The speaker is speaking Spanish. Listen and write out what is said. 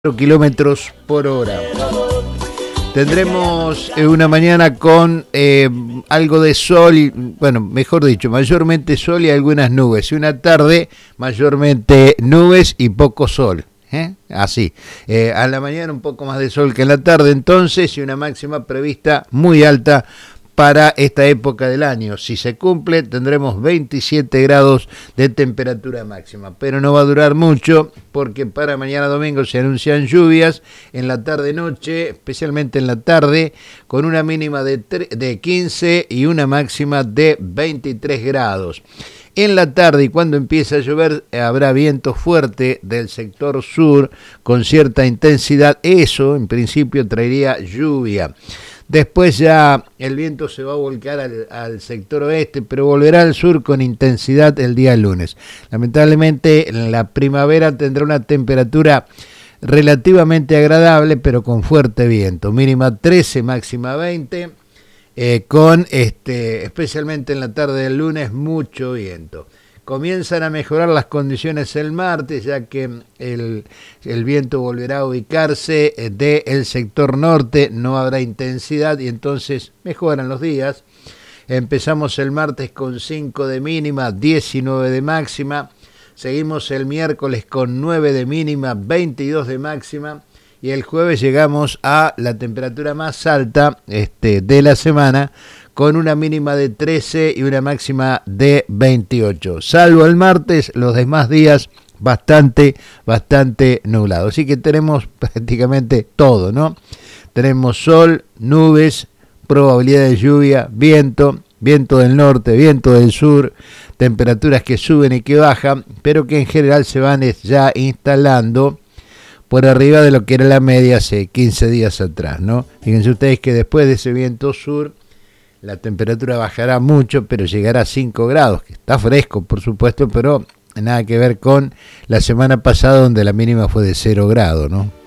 kilómetros por hora. Tendremos una mañana con algo de sol, y, bueno, mejor dicho, mayormente sol y algunas nubes. Y una tarde mayormente nubes y poco sol. Así. A la mañana un poco más de sol que en la tarde entonces, y una máxima prevista muy alta para esta época del año. Si se cumple, tendremos 27 grados de temperatura máxima, pero no va a durar mucho porque para mañana domingo se anuncian lluvias en la tarde-noche, especialmente en la tarde, con una mínima de 15 y una máxima de 23 grados. En la tarde y cuando empiece a llover habrá viento fuerte del sector sur con cierta intensidad. Eso en principio traería lluvia. Después ya el viento se va a volcar al sector oeste, pero volverá al sur con intensidad el día lunes. Lamentablemente la primavera tendrá una temperatura relativamente agradable, pero con fuerte viento. Mínima 13, máxima 20, con especialmente en la tarde del lunes mucho viento. Comienzan a mejorar las condiciones el martes, ya que el viento volverá a ubicarse del sector norte, no habrá intensidad y entonces mejoran los días. Empezamos el martes con 5 de mínima, 19 de máxima. Seguimos el miércoles con 9 de mínima, 22 de máxima. Y el jueves llegamos a la temperatura más alta de la semana, con una mínima de 13 y una máxima de 28. Salvo el martes, los demás días bastante nublado. Así que tenemos prácticamente todo, ¿no? Tenemos sol, nubes, probabilidad de lluvia, viento del norte, viento del sur, temperaturas que suben y que bajan, pero que en general se van ya instalando por arriba de lo que era la media hace 15 días atrás, ¿no? Fíjense ustedes que después de ese viento sur, la temperatura bajará mucho, pero llegará a 5 grados, que está fresco, por supuesto, pero nada que ver con la semana pasada donde la mínima fue de 0 grados, ¿no?